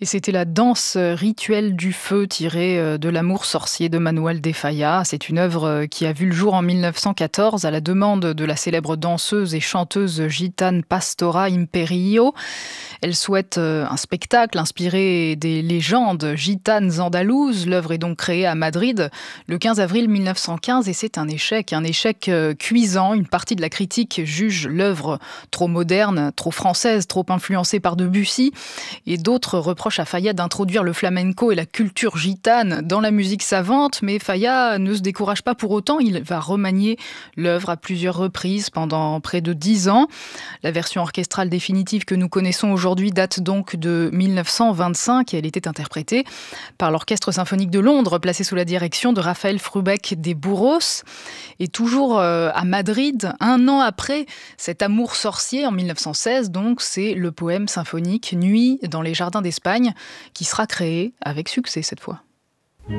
Et c'était la danse rituelle du feu tirée de L'amour sorcier de Manuel de Falla. C'est une œuvre qui a vu le jour en 1914 à la demande de la célèbre danseuse et chanteuse gitane Pastora Imperio. Elle souhaite un spectacle inspiré des légendes gitanes andalouses. L'œuvre est donc créée à Madrid le 15 avril 1915 et c'est un échec cuisant. Une partie de la critique juge l'œuvre trop moderne, trop française, trop influencée par Debussy et d'autres reprochent à Falla d'introduire le flamenco et la culture gitane dans la musique savante, mais Falla ne se décourage pas pour autant. Il va remanier l'œuvre à plusieurs reprises pendant près de 10 ans. La version orchestrale définitive que nous connaissons aujourd'hui date donc de 1925 et elle était interprétée par l'Orchestre symphonique de Londres, placé sous la direction de Raphaël Frubeck des Burros. Et toujours à Madrid, un an après cet amour sorcier, en 1916, donc, c'est le poème symphonique Nuit dans les jardins d'Espagne qui sera créé avec succès cette fois.